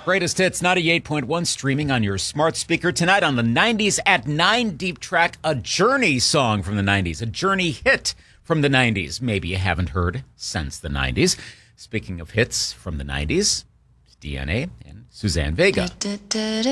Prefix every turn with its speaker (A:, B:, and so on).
A: Greatest Hits 98.1 streaming on your smart speaker tonight on the 90s at 9. Deep Track, a Journey song from the 90s, a Journey hit from the 90s. Maybe you haven't heard since the 90s. Speaking of hits from the 90s, DNA and Suzanne Vega.